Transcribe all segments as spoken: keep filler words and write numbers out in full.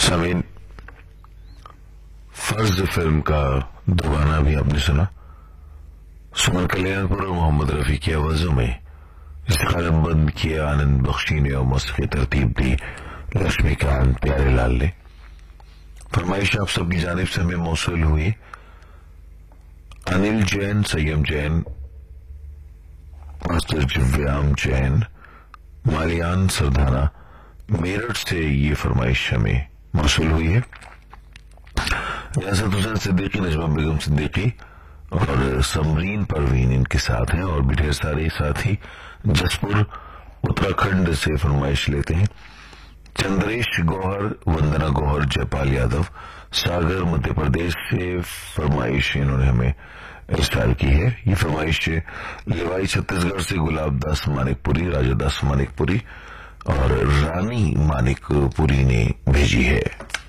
समीन, फर्ज फिल्म का दो गाना भी आपने सुना। सुमन कल्याणपुर और मोहम्मद रफी की आवाजों में इसे कलमबंद किया आनंद बख्शी ने और मौसीकी तरतीब दी लक्ष्मीकांत प्यारेलाल ने। फरमाइश आप सबकी जानिब से हमें मौसूल हुई। अनिल जैन, संयम जैन, मास्टर दिव्यांग जैन, मालियान सरदाना, मेरठ से ये फरमाइश हमें मौसूल हुई है। रियासत हुसैन सिद्दीकी, नजमा बेगम सिद्दीकी और समरीन परवीन इनके साथ हैं और भी ढेर सारे साथी जसपुर उत्तराखंड से फरमाइश लेते हैं। चंद्रेश गौहर, वंदना गौहर, जयपाल यादव, सागर मध्य प्रदेश से फरमाइश इन्होंने हमें इरसाल की है। ये फरमाइश लिवाई छत्तीसगढ़ से गुलाब दास मानिकपुरी, राजा दास मानिकपुरी और रानी मानिकपुरी ने भेजी है।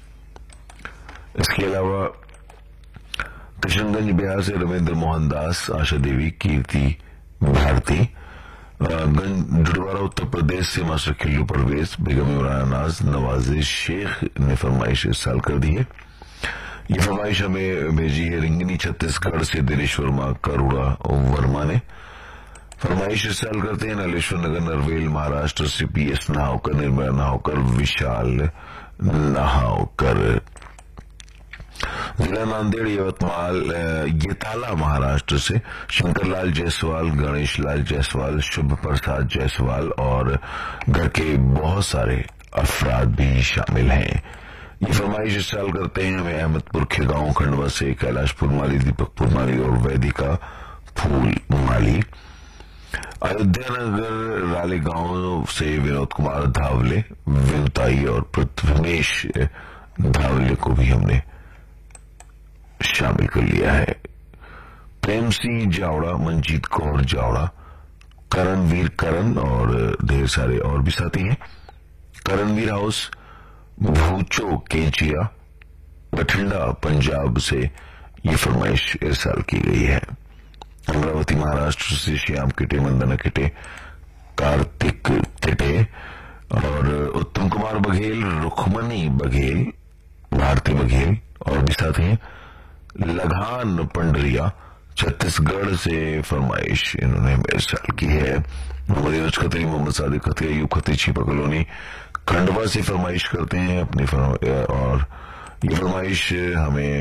इसके अलावा किशनगंज बिहार से रविंद्र मोहन दास, आशा देवी, कीर्ति भारती, जुड़वाड़ा उत्तर प्रदेश से मास्टर खिल्लू परवेज, बेगम इमरान नाज, नवाजिश शेख ने फरमाइश इरसाल कर दी है। ये फरमाइश हमें भेजी है रिंगनी छत्तीसगढ़ से दिनेश वर्मा करुणा वर्मा ने। फरमाइश इरसाल करते हैं नलेश्वर नगर नरवेल महाराष्ट्र से पी एस नहावकर, निर्मला नहावकर, विशाल नहावकर। जिला नांदेड़ यवतमाल येताला महाराष्ट्र से शंकरलाल जायसवाल, गणेश लाल जायसवाल, शुभ प्रसाद जायसवाल और घर के बहुत सारे अफराद भी शामिल हैं। ये फरमाइश इरसाल करते हैं हमें अहमदपुर खेगांव खंडवा से कैलाशपुर माली, दीपकपुर माली और वैदिका फूल माली। अयोध्या नगर रालेगांव से विनोद कुमार धावले, विनुताई और पृथ्वीनेश धावले को भी हमने शामिल कर लिया है। प्रेम सिंह जावड़ा, मंजीत कौर जावड़ा, करणवीर करण और ढेर सारे और भी साथी हैं। करणवीर हाउस, भूचो केचिया, बठिंडा पंजाब से ये फरमाइश इरसाल की गई है। अमरावती महाराष्ट्र से श्याम किटे, मंदना किटे, कार्तिक किटे और उत्तम कुमार बघेल, रुखमनी बघेल, भारती बघेल और भी साथी हैं। लगान पंडरिया छत्तीसगढ़ से फरमाइश इन्होंने इरसाल की है। मोहम्मद यूनुस खत्री, मोहम्मद सादिक खत्री, अयूब खत्री छिपा कॉलोनी खंडवा से फरमाइश करते हैं अपनी और ये फरमाइश हमें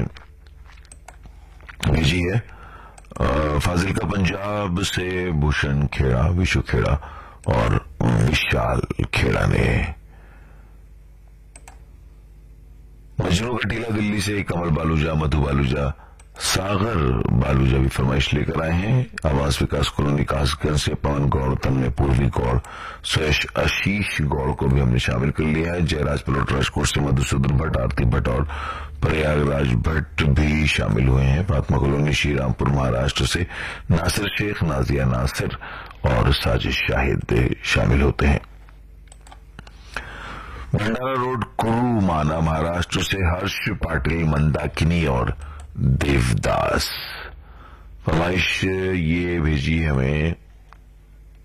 भेजी है फाजिलका पंजाब से भूषण खेड़ा, विशु खेड़ा और विशाल खेड़ा ने। मजनू कटीला दिल्ली से कमल बालूजा, मधु बालूजा, सागर बालूजा भी फरमाइश लेकर आए हैं। आवास विकास कॉलोनी कासगंज से पवन गौड़, तन्मय पूर्वी गौड़, सुयश आशीष गौड़ को भी हमने शामिल कर लिया है। जयराज पलोट राजकोट से मधुसूदन भट्ट, आरती भट्ट और प्रयागराज भट्ट भी शामिल हुए हैं। फातिमा कॉलोनी श्रीरामपुर महाराष्ट्र से नासिर शेख, नाजिया नासिर और साजिश शाहिद शामिल होते हैं। भंडारा रोड कुरू माना महाराष्ट्र से हर्ष पाटिल, मंदाकिनी और देवदास। फरमाइश ये भेजी हमें